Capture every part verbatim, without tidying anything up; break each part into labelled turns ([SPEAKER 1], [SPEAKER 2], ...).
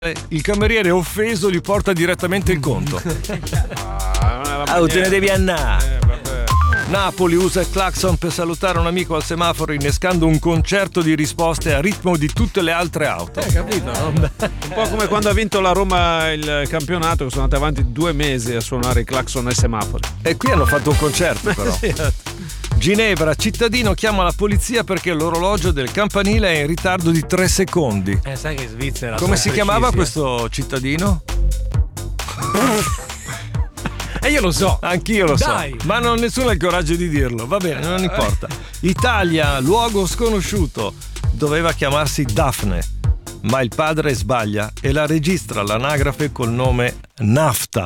[SPEAKER 1] Il cameriere offeso gli porta direttamente il conto. Ah, te ne devi andare. Napoli usa il clacson per salutare un amico al semaforo, innescando un concerto di risposte a ritmo di tutte le altre auto.
[SPEAKER 2] Eh, capito? No? Un po' come quando ha vinto la Roma il campionato, che sono andati avanti due mesi a suonare i clacson ai semafori.
[SPEAKER 1] E qui hanno fatto un concerto, però.
[SPEAKER 2] Sì.
[SPEAKER 1] Ginevra, cittadino chiama la polizia perché l'orologio del campanile è in ritardo di tre secondi.
[SPEAKER 3] Eh, sai che in Svizzera.
[SPEAKER 1] Come si chiamava questo cittadino?
[SPEAKER 3] E io lo so.
[SPEAKER 1] Anch'io lo
[SPEAKER 3] Dai.
[SPEAKER 1] so. Ma non nessuno ha il coraggio di dirlo. Va bene, non importa. Italia, luogo sconosciuto. Doveva chiamarsi Daphne, ma il padre sbaglia e la registra l'anagrafe col nome Nafta.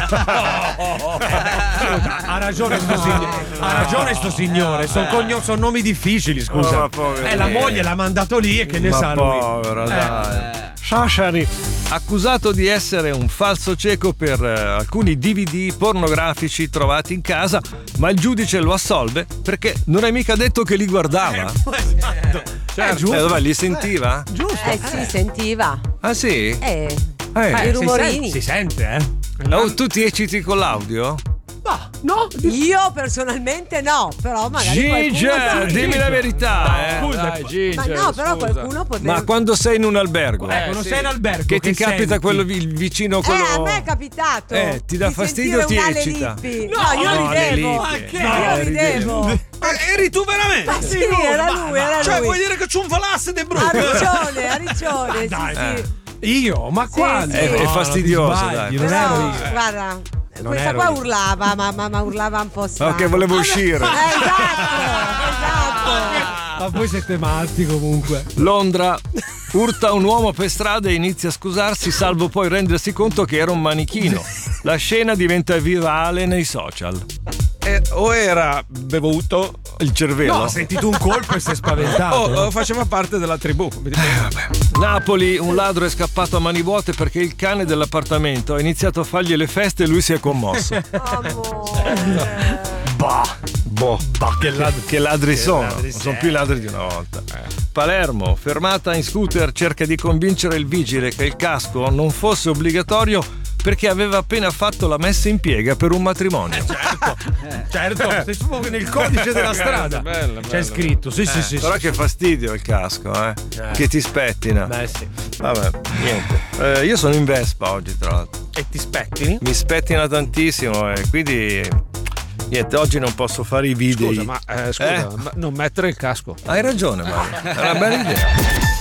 [SPEAKER 3] Ha ragione sto signore. Ha ragione sto signore. Sono cogno- son nomi difficili, scusa.
[SPEAKER 1] Oh,
[SPEAKER 3] eh, la moglie l'ha mandato lì e che ne
[SPEAKER 1] ma
[SPEAKER 3] sa lui.
[SPEAKER 1] povero,
[SPEAKER 3] Eh.
[SPEAKER 1] dai. Sassari, accusato di essere un falso cieco per eh, alcuni D V D pornografici trovati in casa, ma il giudice lo assolve perché non è mica detto che li guardava.
[SPEAKER 3] Esatto.
[SPEAKER 1] Cioè,
[SPEAKER 3] giusto.
[SPEAKER 1] Eh, dov'è, li sentiva?
[SPEAKER 3] Giusto.
[SPEAKER 4] Eh sì, sentiva.
[SPEAKER 1] Ah sì?
[SPEAKER 4] Eh,
[SPEAKER 1] Eh.
[SPEAKER 4] i
[SPEAKER 3] si,
[SPEAKER 4] rumorini.
[SPEAKER 3] sente, si sente, eh?
[SPEAKER 1] Oh, tu ti ecciti con l'audio?
[SPEAKER 3] Ma no.
[SPEAKER 4] Io personalmente no, però magari qualcuno
[SPEAKER 1] Ginger,
[SPEAKER 4] sì.
[SPEAKER 1] dimmi la verità, eh.
[SPEAKER 3] Scusa,
[SPEAKER 2] Dai, Ginger,
[SPEAKER 4] Ma no, però
[SPEAKER 2] scusa.
[SPEAKER 4] qualcuno poteva.
[SPEAKER 1] Ma quando sei in un albergo,
[SPEAKER 3] Ecco, non
[SPEAKER 2] sì.
[SPEAKER 3] sei in albergo.
[SPEAKER 1] che ti capita
[SPEAKER 3] senti?
[SPEAKER 1] quello vi- il vicino
[SPEAKER 4] Eh,
[SPEAKER 1] quello.
[SPEAKER 4] a me è capitato.
[SPEAKER 1] Eh, ti dà
[SPEAKER 4] di
[SPEAKER 1] fastidio o ti
[SPEAKER 4] sentire un
[SPEAKER 1] eccita?
[SPEAKER 4] Ale Lippi.
[SPEAKER 3] No,
[SPEAKER 4] No, io
[SPEAKER 1] no, Ale
[SPEAKER 4] ridevo.
[SPEAKER 1] Lippi.
[SPEAKER 4] Ma che?
[SPEAKER 1] No,
[SPEAKER 4] io ridevo.
[SPEAKER 2] Ma eri tu veramente?
[SPEAKER 4] Ma sì, era lui, era
[SPEAKER 2] Cioè,
[SPEAKER 4] lui.
[SPEAKER 2] vuoi dire che c'è un valasse de brutto?
[SPEAKER 4] Ha ragione, ha ragione. Sì,
[SPEAKER 3] Dai,
[SPEAKER 4] sì.
[SPEAKER 3] Io? Ma quando?
[SPEAKER 4] sì.
[SPEAKER 1] È- è
[SPEAKER 3] No,
[SPEAKER 1] fastidioso,
[SPEAKER 3] sbagli,
[SPEAKER 1] dai.
[SPEAKER 3] non
[SPEAKER 4] Però,
[SPEAKER 3] ero io.
[SPEAKER 4] guarda,
[SPEAKER 3] Non
[SPEAKER 4] questa
[SPEAKER 3] ero
[SPEAKER 4] qua
[SPEAKER 3] io.
[SPEAKER 4] urlava, ma, ma, ma urlava un po' strano.
[SPEAKER 1] Ok, volevo uscire.
[SPEAKER 4] Eh, esatto, esatto.
[SPEAKER 3] Ma voi siete matti comunque.
[SPEAKER 1] Londra urta un uomo per strada e inizia a scusarsi, salvo poi rendersi conto che era un manichino. La scena diventa virale nei social.
[SPEAKER 2] Eh, o era bevuto
[SPEAKER 1] Il cervello.
[SPEAKER 3] No, ha sentito un colpo e si è spaventato.
[SPEAKER 2] o,
[SPEAKER 3] no?
[SPEAKER 2] o faceva parte della tribù.
[SPEAKER 1] Napoli, un ladro è scappato a mani vuote perché il cane dell'appartamento ha iniziato a fargli le feste e lui si è commosso.
[SPEAKER 4] Amore.
[SPEAKER 1] Bah, boh, bah, che, lad- che ladri sono.
[SPEAKER 3] ladri
[SPEAKER 1] Non sono
[SPEAKER 3] sei.
[SPEAKER 1] più ladri di una volta. Palermo, fermata in scooter, cerca di convincere il vigile che il casco non fosse obbligatorio perché aveva appena fatto la messa in piega per un matrimonio.
[SPEAKER 3] Certo, sei proprio nel codice della strada.
[SPEAKER 2] Bello, bello.
[SPEAKER 3] C'è scritto, sì, sì, sì.
[SPEAKER 1] Però
[SPEAKER 3] sì.
[SPEAKER 1] che fastidio il casco, eh?
[SPEAKER 3] Eh.
[SPEAKER 1] Che ti spettina.
[SPEAKER 3] Beh, sì.
[SPEAKER 1] Vabbè, niente. Eh, io sono in Vespa oggi, tra l'altro.
[SPEAKER 3] E ti spettini?
[SPEAKER 1] Mi spettina tantissimo e quindi niente, oggi non posso fare i video.
[SPEAKER 2] Scusa, ma, eh, scusa,
[SPEAKER 1] Eh?
[SPEAKER 2] ma non mettere il casco.
[SPEAKER 1] Hai ragione, Mario. È una bella idea.